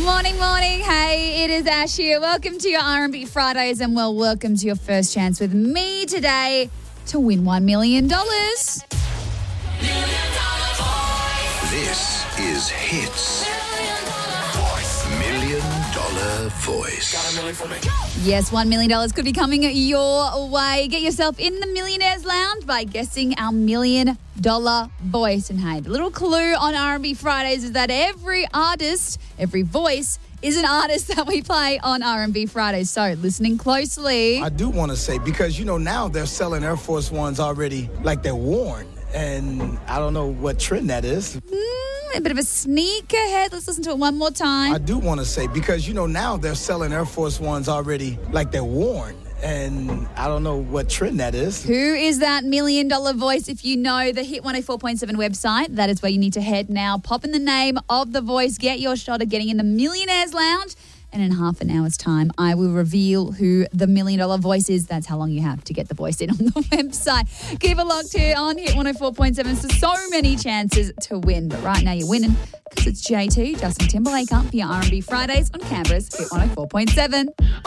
Morning. Hey, it is Ash here. Welcome to your R&B Fridays and welcome to your first chance with me today to win $1 million. This is Hits. $1 Million Voice. Yes, $1 million could be coming your way. Get yourself in the Millionaires Lounge by guessing our $1 million voice. And hey, the little clue on R&B Fridays is that every artist, every voice is an artist that we play on R&B Fridays. So listening closely. I do want to say, because, now they're selling Air Force Ones already like they're worn. And I don't know what trend that is. A bit of a sneak ahead. Let's listen to it one more time. I do want to say, because, now they're selling Air Force Ones already like they're worn. And I don't know what trend that is. Who is that $1 million voice? If you know the Hit 104.7 website, that is where you need to head now. Pop in the name of the voice. Get your shot at getting in the Millionaires Lounge. And in half an hour's time, I will reveal who the $1 million voice is. That's how long you have to get the voice in on the website. Keep it locked here on Hit 104.7. So many chances to win. But right now you're winning because it's JT, Justin Timberlake, up for your R&B Fridays on Canberra's Hit 104.7.